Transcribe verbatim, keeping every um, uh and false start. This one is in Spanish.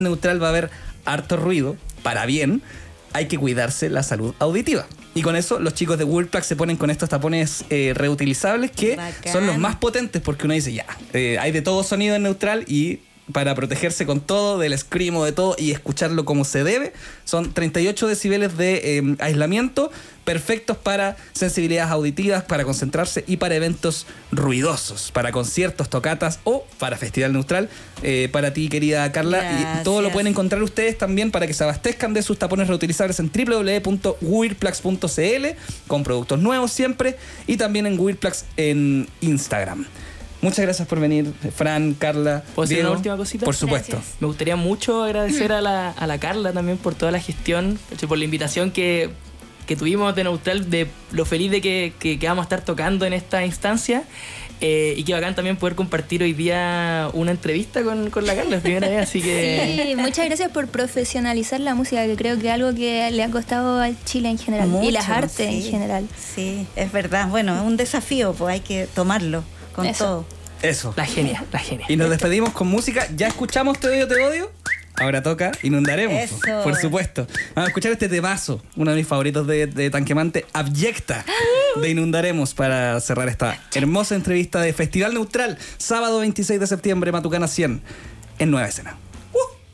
neutral va a haber harto ruido, para bien, hay que cuidarse la salud auditiva. Y con eso los chicos de Wurlplax se ponen con estos tapones eh, reutilizables que Bacán. Son los más potentes, porque uno dice, ya, eh, hay de todo sonido en neutral, y para protegerse con todo, del screamo, de todo, y escucharlo como se debe, son treinta y ocho decibeles de eh, aislamiento, perfectos para sensibilidades auditivas, para concentrarse y para eventos ruidosos, para conciertos, tocatas o para Festival Neutral. Eh, para ti, querida Carla, Gracias. Y todo lo pueden encontrar ustedes también para que se abastezcan de sus tapones reutilizables en doble u doble u doble u punto wurlplax punto c l, con productos nuevos siempre, y también en Wurlplax en Instagram. Muchas gracias por venir, Fran, Carla. ¿Puedo decir una última cosita? Por supuesto. Gracias. Me gustaría mucho agradecer a la, a la Carla también por toda la gestión, por la invitación que, que tuvimos de Neutral, de lo feliz de que, que, que vamos a estar tocando en esta instancia. Eh, y qué bacán también poder compartir hoy día una entrevista con, con la Carla, es primera vez, así que... Sí, muchas gracias por profesionalizar la música, que creo que es algo que le ha costado a Chile en general, mucho, y las artes sí, en general. Sí, es verdad. Bueno, es un desafío, pues hay que tomarlo con Eso. todo. Eso. La genia, la genia. Y nos despedimos con música. ¿Ya escuchamos Te odio, te odio? Ahora toca Inundaremos. Eso. Por supuesto. Vamos a escuchar este temazo, uno de mis favoritos de, de Tanquemante, Abyecta, de Inundaremos, para cerrar esta hermosa entrevista de Festival Neutral, sábado veintiséis de septiembre, Matucana cien, en Nueva Escena.